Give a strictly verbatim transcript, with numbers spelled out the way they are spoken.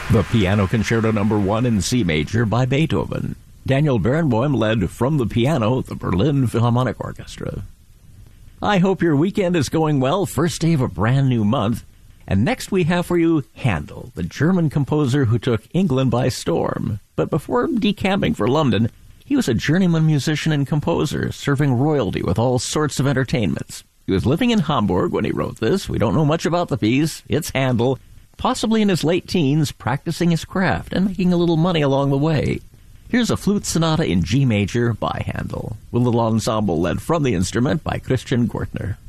The Piano Concerto Number One in C Major by Beethoven. Daniel Barenboim led from the piano the Berlin Philharmonic Orchestra. I hope your weekend is going well, first day of a brand new month. And next we have for you Handel, the German composer who took England by storm. But before decamping for London, he was a journeyman musician and composer, serving royalty with all sorts of entertainments. He was living in Hamburg when he wrote this. We don't know much about the piece. It's Handel, possibly in his late teens, practicing his craft and making a little money along the way. Here's a flute sonata in G major by Handel, with a little ensemble led from the instrument by Christian Gortner.